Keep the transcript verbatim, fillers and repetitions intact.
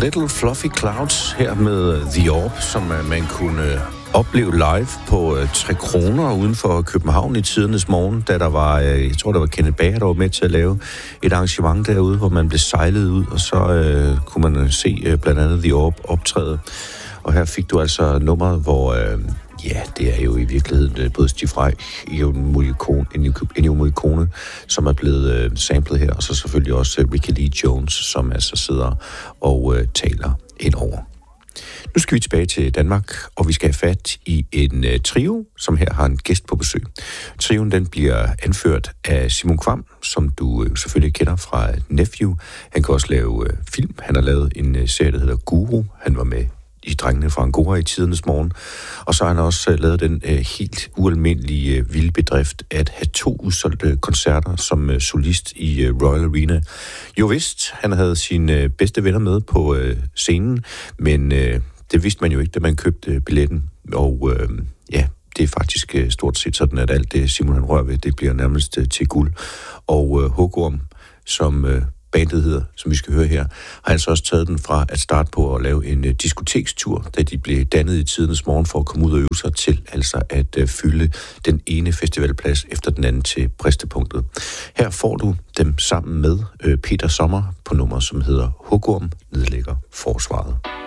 Little Fluffy Clouds her med The Orb, som man kunne opleve live på tre kroner uden for København i tidernes morgen, da der var, jeg tror, der var Kenneth Bager, der var med til at lave et arrangement derude, hvor man blev sejlet ud, og så øh, kunne man se øh, blandt andet The Orb optræde. Og her fik du altså nummeret, hvor, øh, ja, det er jo i virkeligheden øh, både Steve Reich, Ennio Morricone, som er blevet øh, samlet her, og så selvfølgelig også øh, Ricky Lee Jones, som altså sidder og øh, taler indover. Nu skal vi tilbage til Danmark, og vi skal have fat i en uh, trio, som her har en gæst på besøg. Trioen den bliver anført af Simon Kvam, som du uh, selvfølgelig kender fra Nephew. Han kan også lave uh, film. Han har lavet en uh, serie, der hedder Guru. Han var med i Drengene fra Angora i tidernes morgen. Og så har han også uh, lavet den uh, helt ualmindelige uh, vilde bedrift at have to udsolgte koncerter som uh, solist i uh, Royal Arena. Jo vist, han havde sine uh, bedste venner med på uh, scenen, men uh, det vidste man jo ikke, da man købte billetten. Og øh, ja, det er faktisk øh, stort set sådan, at alt det, Simon han rører ved, det bliver nærmest øh, til guld. Og øh, Hugorm, som øh, bandet hedder, som vi skal høre her, har altså også taget den fra at starte på at lave en øh, diskotekstur, da de blev dannet i tidernes morgen for at komme ud og øve sig til, altså at øh, fylde den ene festivalplads efter den anden til bristepunktet. Her får du dem sammen med øh, Peter Sommer på nummer, som hedder Hugorm nedlægger forsvaret.